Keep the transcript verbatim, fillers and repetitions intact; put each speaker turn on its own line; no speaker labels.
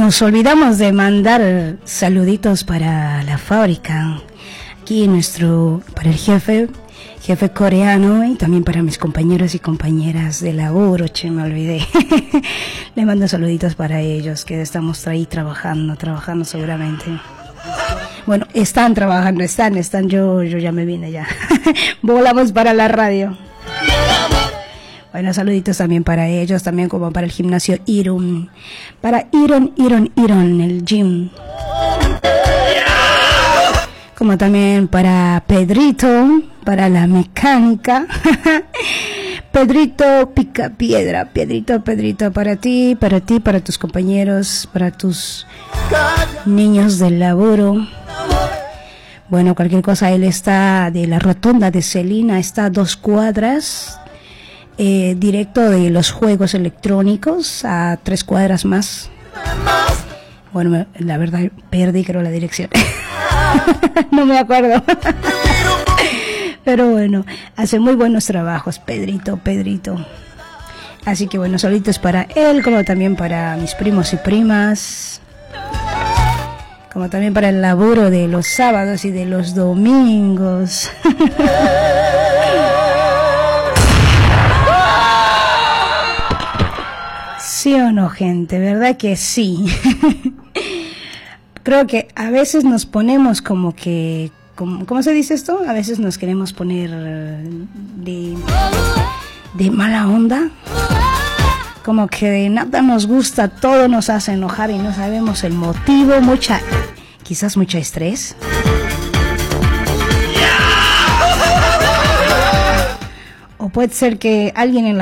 nos olvidamos de mandar saluditos para la fábrica. Aquí nuestro, para el jefe, jefe coreano, y también para mis compañeros y compañeras de laburo, che, me olvidé. Le mando saluditos para ellos, que estamos ahí trabajando, trabajando seguramente. Bueno, están trabajando, están, están, yo, yo ya me vine ya. Volamos para la radio. Bueno, saluditos también para ellos, también como para el gimnasio Iron, para Iron, Iron, Iron, el gym. Como también para Pedrito, para la mecánica. Pedrito pica piedra, Pedrito, Pedrito, para ti, para ti, para tus compañeros, para tus niños del laburo. Bueno, cualquier cosa, él está de la rotonda de Celina, está a dos cuadras. Eh, directo de los juegos electrónicos a tres cuadras más. Bueno, la verdad perdí creo la dirección. No me acuerdo. Pero bueno, hace muy buenos trabajos Pedrito, Pedrito. Así que bueno, saluditos para él, como también para mis primos y primas, como también para el laburo de los sábados y de los domingos. ¿Sí o no, gente? ¿Verdad que sí? Creo que a veces nos ponemos como que... Como, ¿cómo se dice esto? A veces nos queremos poner de, de mala onda. Como que de nada nos gusta, todo nos hace enojar y no sabemos el motivo. Mucha... Quizás mucho estrés. O puede ser que alguien en la